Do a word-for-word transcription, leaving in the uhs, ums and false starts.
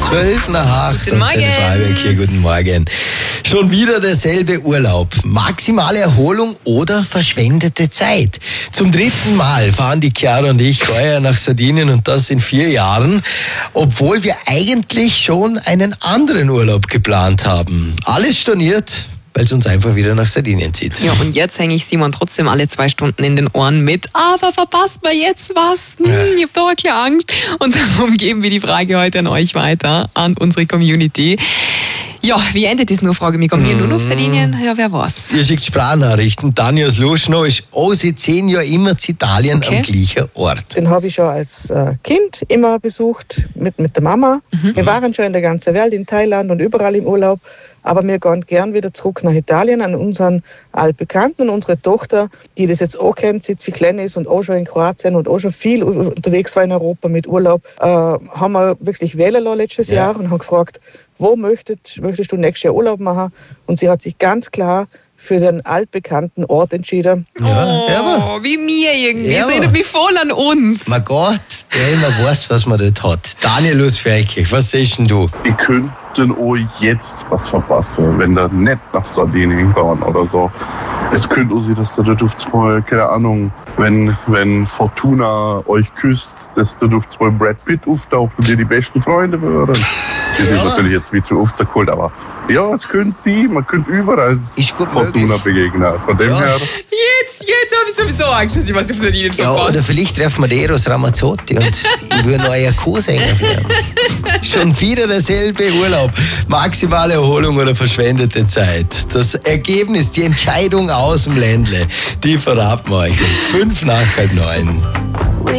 Zwölf nach acht. Guten Morgen. Freiberg hier, guten Morgen. Schon wieder derselbe Urlaub. Maximale Erholung oder verschwendete Zeit. Zum dritten Mal fahren die Chiara und ich heuer nach Sardinien und das in vier Jahren, obwohl wir eigentlich schon einen anderen Urlaub geplant haben. Alles storniert, weil es uns einfach wieder nach Sardinien zieht. Ja, und jetzt hänge ich Simon trotzdem alle zwei Stunden in den Ohren mit. Aber verpasst mir jetzt was? Hm, Ja. Ich hab doch eine kleine Angst. Und darum geben wir die Frage heute an euch weiter, an unsere Community. Ja, wie endet das nur? Frage mich. Kommen wir nur noch auf Sardinien? Ja, wer weiß. Ihr schickt Sprachnachrichten. Tanja aus Luschnow ist auch seit zehn Jahren immer zu Italien Okay. am gleichen Ort. Den habe ich schon als äh, Kind immer besucht, mit, mit der Mama. Wir waren schon in der ganzen Welt, in Thailand und überall im Urlaub. Aber wir gehen gern wieder zurück nach Italien an unseren Altbekannten. Und unsere Tochter, die das jetzt auch kennt, seit sie klein ist und auch schon in Kroatien und auch schon viel unterwegs war in Europa mit Urlaub, äh, haben wir wirklich wählen lassen letztes Ja. Jahr und haben gefragt, wo möchtest, möchtest du nächstes Jahr Urlaub machen? Und sie hat sich ganz klar für den altbekannten Ort entschieden. Ja, ja, aber Oh, wie mir irgendwie. Ja, Das aber- erinnert mich voll an uns. mein Gott, der immer weiß, was man dort hat. Daniel aus Feldkirch, was siehst denn du? Die könnten euch jetzt was verpassen, wenn ihr nicht nach Sardinien gehen oder so. Es könnte auch sein, dass ihr da dürft mal, keine Ahnung, wenn, wenn Fortuna euch küsst, dass da dürft mal Brad Pitt auftaucht und ihr die besten Freunde würden. Das ist Ja. natürlich jetzt wie zu aufgeholt, aber ja, es könnte sein, man könnte überall Ist gut Fortuna möglich. begegnen. Von dem Ja. her. Jetzt, jetzt habe ich sowieso Angst, dass ich was auf Sardinien Ja, verpasse. oder vielleicht treffen wir die Eros Ramazzotti und ich würde noch euer Co-Sänger werden. Schon wieder derselbe Urlaub. Maximale Erholung oder verschwendete Zeit. Das Ergebnis, die Entscheidung aus dem Ländle, die verraten wir euch um fünf nach halb neun.